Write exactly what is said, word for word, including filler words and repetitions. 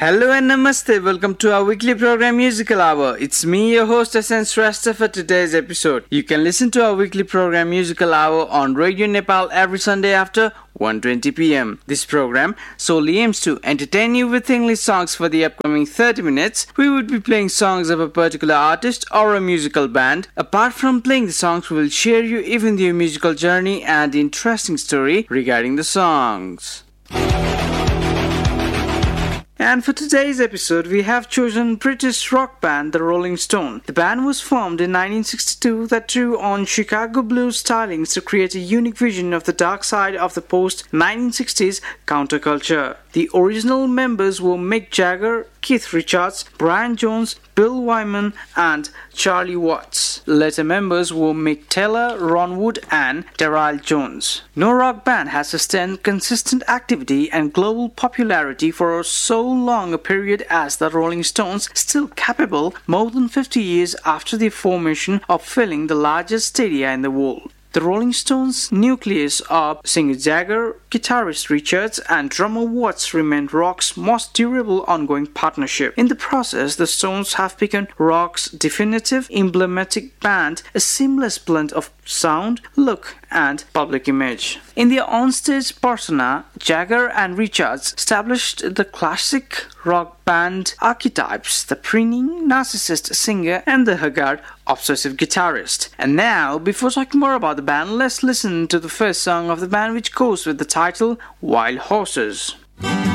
Hello and namaste. Welcome to our weekly program Musical Hour. It's me, your host S N Shrestha for today's episode. You can listen to our weekly program Musical Hour on Radio Nepal every Sunday after one twenty p m. This program solely aims to entertain you with English songs. For the upcoming thirty minutes, we would be playing songs of a particular artist or a musical band. Apart from playing the songs, we will share you even their musical journey and interesting story regarding the songs. And for today's episode, we have chosen British rock band The Rolling Stones. The band was formed in nineteen sixty-two that drew on Chicago blues stylings to create a unique vision of the dark side of the post nineteen sixties counterculture. The original members were Mick Jagger, Keith Richards, Brian Jones, Bill Wyman, and Charlie Watts. Later members were Mick Taylor, Ron Wood, and Daryl Jones. No rock band has sustained consistent activity and global popularity for so long a period as the Rolling Stones, still capable more than fifty years after the formation of filling the largest stadia in the world. The Rolling Stones' nucleus of singer Jagger, guitarist Richards, and drummer Watts remained rock's most durable ongoing partnership. In the process, the Stones have become rock's definitive, emblematic band, a seamless blend of sound, look, and public image. In their onstage persona, Jagger and Richards established the classic rock band archetypes: the preening, narcissist singer and the haggard, obsessive guitarist. And now, before talking more about the band, let's listen to the first song of the band, which goes with the title Wild Horses.